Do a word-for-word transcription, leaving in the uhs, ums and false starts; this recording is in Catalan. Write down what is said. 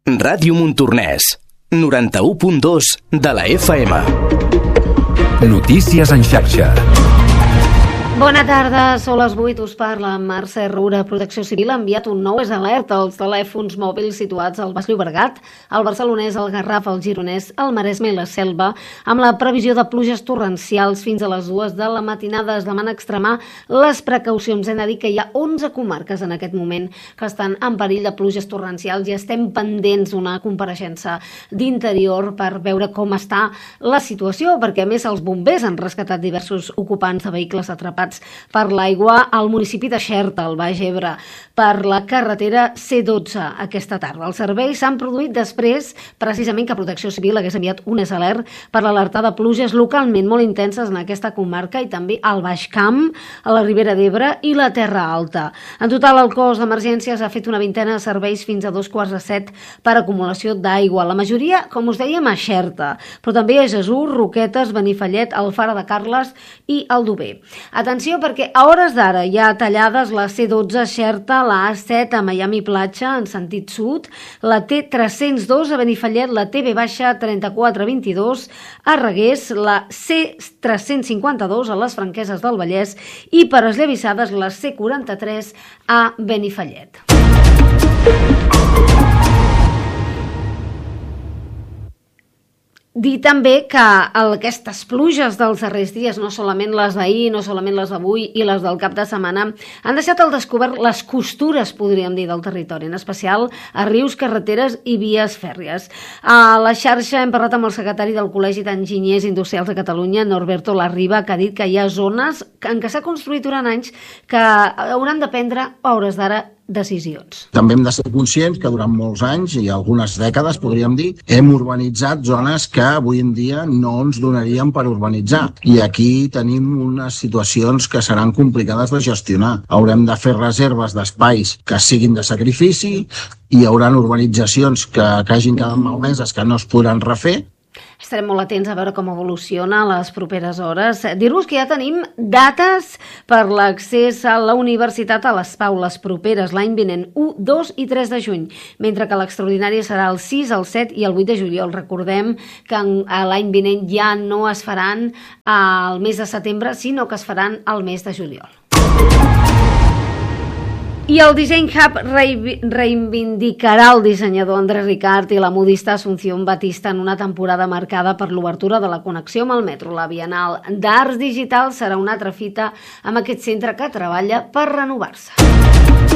Ràdio Montornès, noranta-u punt dos de la F M. Notícies en xarxa. Bona tarda, són les vuit, us parla Mercè Roura. Protecció Civil ha enviat un nou alert als telèfons mòbils situats al Baix Llobregat, al Barcelonès, al Garraf, al Gironès, al Maresme i la Selva, amb la previsió de pluges torrencials fins a les dues de la matinada. Es demana extremar les precaucions. Hem de dir que hi ha onze comarques en aquest moment que estan en perill de pluges torrencials i estem pendents d'una compareixença d'Interior per veure com està la situació, perquè a més els bombers han rescatat diversos ocupants de vehicles atrapats per l'aigua al municipi de Xerta, al Baix Ebre, per la carretera C dotze aquesta tarda. Els serveis s'han produït després, precisament, que Protecció Civil hagués enviat un alert per l'alertar de pluges localment molt intenses en aquesta comarca i també al Baix Camp, a la Ribera d'Ebre i la Terra Alta. En total, el cos d'emergències ha fet una vintena de serveis fins a dos quarts de set per acumulació d'aigua. La majoria, com us dèiem, a Xerta, però també a Jesús, Roquetes, Benifallet, Alfara de Carles i Aldover. Atenció, perquè a hores d'ara hi ha tallades la C dotze a Xerta, la A set a Miami Platja en sentit sud, la T tres-cents dos a Benifallet, la T V baixa trenta-quatre vint-i-dos a Reguers, la C tres-cents cinquanta-dos a les Franqueses del Vallès i per esllavissades la C quaranta-tres a Benifallet. Dir també que aquestes pluges dels darrers dies, no solament les d'ahir, no solament les d'avui i les del cap de setmana, han deixat al descobert les costures, podríem dir, del territori, en especial a rius, carreteres i vies fèrries. A la xarxa hem parlat amb el secretari del Col·legi d'Enginyers Industrials de Catalunya, Norberto Larriba, que ha dit que hi ha zones en què s'ha construït durant anys que hauran de prendre a hores d'ara decisions. També hem de ser conscients que durant molts anys i algunes dècades, podríem dir, hem urbanitzat zones que avui en dia no ens donarien per urbanitzar. I aquí tenim unes situacions que seran complicades de gestionar. Haurem de fer reserves d'espais que siguin de sacrifici, hi haurà urbanitzacions que, que hagin quedat malmeses que no es podran refer. Estarem molt atents a veure com evoluciona les properes hores. Dir-vos que ja tenim dates per l'accés a la universitat a les Pau, les properes, l'any vinent, u, dos i tres de juny, mentre que l'extraordinària serà el sis, el set i el vuit de juliol. Recordem que l'any vinent ja no es faran al mes de setembre, sinó que es faran al mes de juliol. I el Design Hub reivindicarà el dissenyador Andrés Ricart i la modista Asunción Batista en una temporada marcada per l'obertura de la connexió amb el metro. La Bienal d'Arts Digitals serà una altra fita amb aquest centre que treballa per renovar-se.